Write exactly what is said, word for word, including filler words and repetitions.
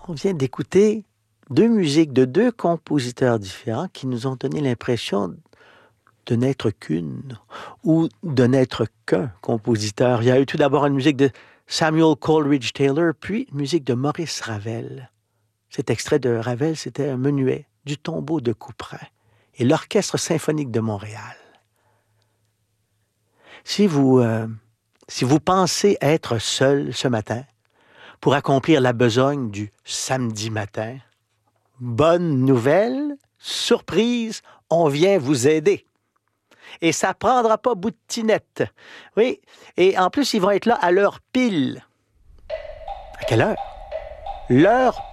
On vient d'écouter deux musiques de deux compositeurs différents qui nous ont donné l'impression de n'être qu'une ou de n'être qu'un compositeur. Il y a eu tout d'abord une musique de Samuel Coleridge Taylor, puis une musique de Maurice Ravel. Cet extrait de Ravel, c'était un menuet du tombeau de Couperin et l'Orchestre symphonique de Montréal. Si vous, euh, si vous pensez être seul ce matin pour accomplir la besogne du samedi matin, bonne nouvelle, surprise, on vient vous aider. Et ça ne prendra pas bout de tinette. Oui, et en plus, ils vont être là à l'heure pile. À quelle heure? L'heure